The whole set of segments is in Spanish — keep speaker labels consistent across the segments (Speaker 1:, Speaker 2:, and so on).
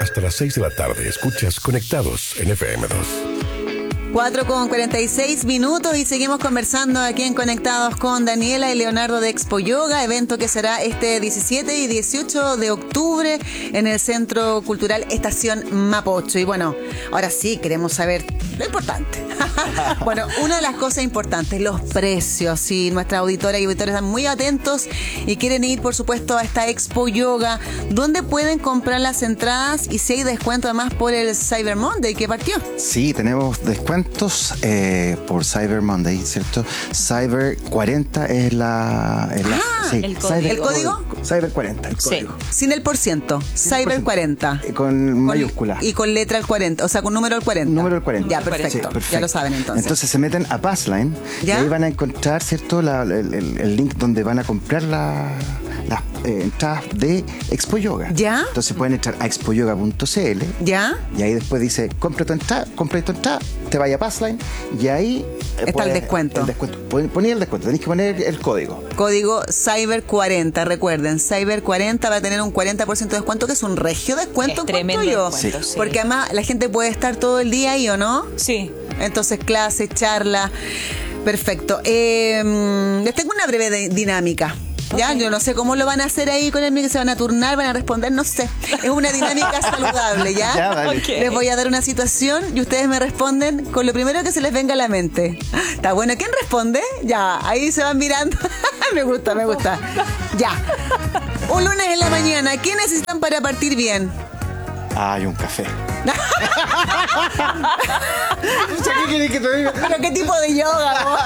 Speaker 1: Hasta las 6 de la tarde escuchas Conectados en FM2.
Speaker 2: 4:46 y seguimos conversando aquí en Conectados con Daniela y Leonardo de Expo Yoga, evento que será este 17 y 18 de octubre en el Centro Cultural Estación Mapocho. Y bueno, ahora sí queremos saber lo importante. Bueno, una de las cosas importantes, los precios. Si nuestras auditoras y auditores están muy atentos y quieren ir, por supuesto, a esta Expo Yoga, ¿dónde pueden comprar las entradas? Y si hay descuento además por el Cyber Monday que partió.
Speaker 3: Sí, tenemos descuentos por Cyber Monday, ¿cierto? Cyber 40 es la sí,
Speaker 2: ¿el código?
Speaker 3: Cyber 40, el
Speaker 2: sí,
Speaker 3: código.
Speaker 2: Sin el %. Cyber 40.
Speaker 3: Con mayúscula.
Speaker 2: Y con letra al 40, o sea, con número al 40.
Speaker 3: Número al 40.
Speaker 2: Ya, perfecto.
Speaker 3: Sí, perfecto.
Speaker 2: Ya lo saben entonces.
Speaker 3: Entonces se meten a Passline y ahí van a encontrar, ¿cierto? El link donde van a comprar las entradas de Expo Yoga.
Speaker 2: ¿Ya?
Speaker 3: Entonces pueden entrar a expoyoga.cl.
Speaker 2: ¿Ya?
Speaker 3: Y ahí después dice, compra tu entrada, te vaya a Passline y ahí
Speaker 2: está el descuento.
Speaker 3: Poner el descuento, tenéis que poner el código.
Speaker 2: Código Cyber 40, recuerden, Cyber 40 va a tener un 40% de descuento, que es un regio descuento.
Speaker 4: Es tremendo descuento,
Speaker 2: sí. Porque además la gente puede estar todo el día ahí, ¿o no?
Speaker 4: Sí.
Speaker 2: Entonces, clase, charla. Perfecto. Les tengo una breve dinámica. Ya, yo no sé cómo lo van a hacer ahí con el mío, que se van a turnar, van a responder, no sé. Es una dinámica saludable, ¿ya?
Speaker 3: Ya, vale.
Speaker 4: Okay.
Speaker 2: Les voy a dar una situación y ustedes me responden con lo primero que se les venga a la mente. Está bueno, ¿quién responde? Ya, ahí se van mirando. Me gusta. Ya. Un lunes en la mañana, ¿qué necesitan para partir bien?
Speaker 3: Hay un café.
Speaker 2: ¿Qué querés que te diga? ¿Pero qué tipo de yoga, vos?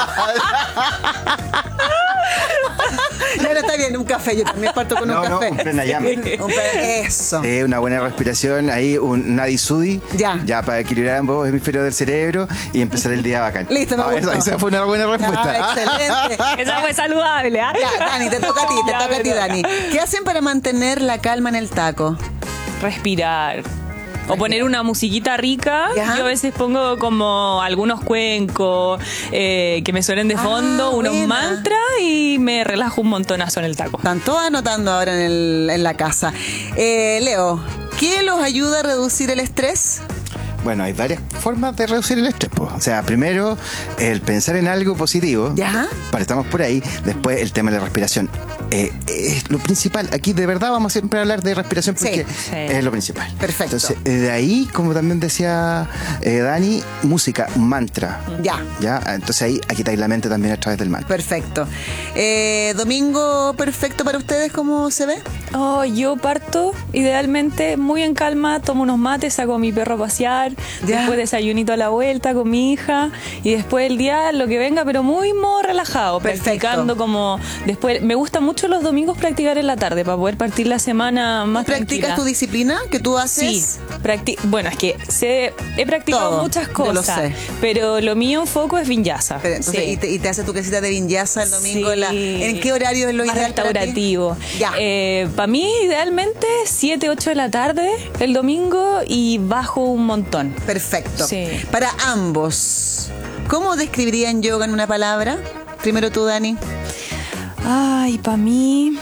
Speaker 2: No, está bien, un café. Yo también parto con un café.
Speaker 3: Un pranayama.
Speaker 2: Eso.
Speaker 3: Una buena respiración, ahí un Nadi Sudi.
Speaker 2: Ya
Speaker 3: para equilibrar ambos hemisferios del cerebro y empezar el día bacán.
Speaker 2: Listo, me gustó.
Speaker 3: Esa fue una buena respuesta.
Speaker 2: Excelente.
Speaker 4: Esa fue saludable, ¿ah?
Speaker 2: Ya, Dani, te toca a ti, Dani. ¿Qué hacen para mantener la calma en el taco?
Speaker 4: Respirar. O poner una musiquita rica.
Speaker 2: ¿Ya?
Speaker 4: Yo a veces pongo como algunos cuencos que me suenen de fondo, unos
Speaker 2: buena.
Speaker 4: mantras, y me relajo un montonazo en el taco.
Speaker 2: Están todos anotando ahora en la casa. Leo, ¿qué los ayuda a reducir el estrés?
Speaker 3: Bueno, hay varias formas de reducir el estrés, pues. O sea, primero, el pensar en algo positivo.
Speaker 2: ¿Ya?
Speaker 3: Estamos por ahí. Después, el tema de la respiración. Es lo principal. Aquí, de verdad, vamos a siempre hablar de respiración porque
Speaker 4: Sí.
Speaker 3: es lo principal.
Speaker 2: Perfecto.
Speaker 3: Entonces, de ahí, como también decía Dani, música, mantra.
Speaker 2: Ya.
Speaker 3: Entonces, ahí quitáis la mente también a través del mantra.
Speaker 2: Perfecto. ¿Domingo perfecto para ustedes? ¿Cómo se ve?
Speaker 4: Oh, yo parto idealmente muy en calma, tomo unos mates, saco a mi perro a pasear,
Speaker 2: Ya.
Speaker 4: después desayunito a la vuelta con mi hija y después el día lo que venga, pero muy modo relajado,
Speaker 2: Perfecto.
Speaker 4: practicando como después. Me gusta mucho los domingos practicar en la tarde para poder partir la semana más
Speaker 2: ¿Practicas
Speaker 4: tranquila.
Speaker 2: tu disciplina que tú haces?
Speaker 4: Sí, bueno, es que he practicado
Speaker 2: Todo,
Speaker 4: muchas
Speaker 2: yo lo
Speaker 4: cosas,
Speaker 2: sé.
Speaker 4: pero lo mío en foco es vinyasa.
Speaker 2: Pero entonces,
Speaker 4: Sí.
Speaker 2: y te hace tu casita de vinyasa el domingo.
Speaker 4: Sí.
Speaker 2: ¿En qué horario es lo
Speaker 4: Más
Speaker 2: ideal para ti?
Speaker 4: restaurativo.
Speaker 2: Ya.
Speaker 4: Para mí, idealmente, 7, 8 de la tarde el domingo y bajo un montón.
Speaker 2: Perfecto.
Speaker 4: Sí.
Speaker 2: Para ambos, ¿cómo describirían yoga en una palabra? Primero tú, Dani.
Speaker 4: Ay, para mí,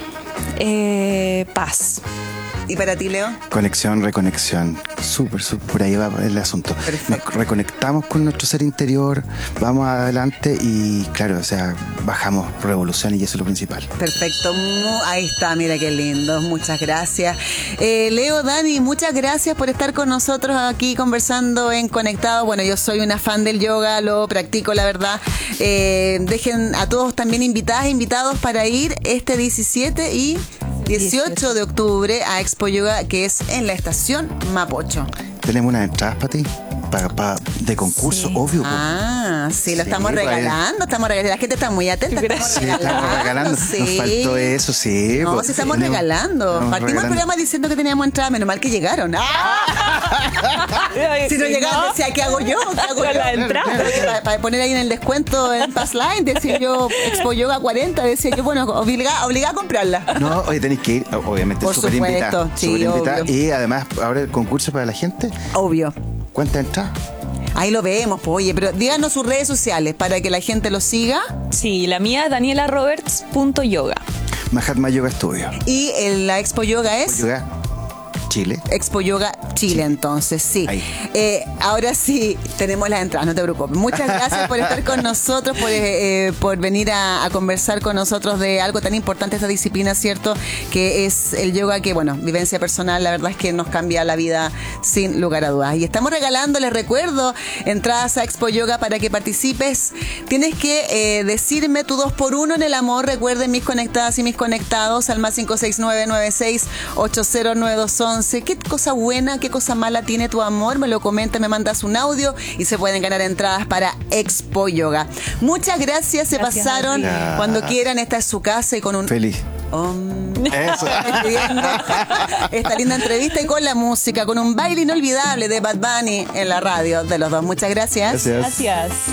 Speaker 4: paz.
Speaker 2: ¿Y para ti, Leo?
Speaker 3: Conexión, reconexión. Súper, por ahí va el asunto.
Speaker 2: Perfecto.
Speaker 3: Nos reconectamos con nuestro ser interior, vamos adelante y, claro, o sea, bajamos revolución y eso es lo principal.
Speaker 2: Perfecto. Ahí está, mira qué lindo. Muchas gracias. Leo, Dani, muchas gracias por estar con nosotros aquí conversando en Conectado. Bueno, yo soy una fan del yoga, lo practico, la verdad. Dejen a todos también invitados para ir este 17 y 18 de octubre a Expo Yoga, que es en la estación Mapocho.
Speaker 3: Tenemos unas entradas para ti, de concurso,
Speaker 4: Sí.
Speaker 3: obvio.
Speaker 2: Ah, sí, lo
Speaker 3: Sí,
Speaker 2: estamos regalando, La gente está muy atenta.
Speaker 4: Gracias.
Speaker 3: Sí, estamos regalando.
Speaker 2: Sí.
Speaker 3: Nos faltó eso, sí.
Speaker 2: No,
Speaker 3: pues,
Speaker 2: sí estamos
Speaker 3: tenemos-
Speaker 2: regalando.
Speaker 3: estamos
Speaker 2: Partimos el
Speaker 3: regalando.
Speaker 2: programa diciendo que teníamos entrada, menos mal que llegaron. Si no llegaban, decía, ¿qué hago yo? ¿Qué hago
Speaker 4: Con
Speaker 2: yo?
Speaker 4: la entrada.
Speaker 2: Para poner ahí en el descuento en Passline, decía yo, Expo Yoga 40, decía yo, bueno, obligada a comprarla.
Speaker 3: No, oye, tenéis que ir, obviamente,
Speaker 2: Por
Speaker 3: súper
Speaker 2: supuesto,
Speaker 3: invitada.
Speaker 2: sí,
Speaker 3: súper invitada.
Speaker 2: obvio.
Speaker 3: Y además, ahora el concurso para la gente,
Speaker 2: Obvio.
Speaker 3: ¿cuántas entradas?
Speaker 2: Ahí lo vemos, pues, oye, pero díganos sus redes sociales para que la gente lo siga.
Speaker 4: Sí, la mía es danielaroberts.yoga.
Speaker 3: Mahatma Yoga Studio.
Speaker 2: Y la Expo Yoga es
Speaker 3: Yoga Chile.
Speaker 2: Expo Yoga Chile, entonces, sí. Ahora sí, tenemos las entradas, no te preocupes. Muchas gracias por estar con nosotros, por venir a conversar con nosotros de algo tan importante, esta disciplina, ¿cierto? Que es el yoga, que, bueno, vivencia personal, la verdad es que nos cambia la vida sin lugar a dudas. Y estamos regalando, les recuerdo, entradas a Expo Yoga para que participes. Tienes que decirme tu 2x1 en el amor. Recuerden, mis conectadas y mis conectados, al más 56996809211. ¿Qué cosa buena, qué cosa mala tiene tu amor? Me lo comenta, me mandas un audio y se pueden ganar entradas para Expo Yoga. Muchas gracias, se pasaron. Cuando quieran, esta es su casa y con un...
Speaker 3: Feliz.
Speaker 2: Eso. Esta linda entrevista y con la música, con un baile inolvidable de Bad Bunny en la radio de los dos. Muchas gracias.
Speaker 3: Gracias.
Speaker 4: Gracias.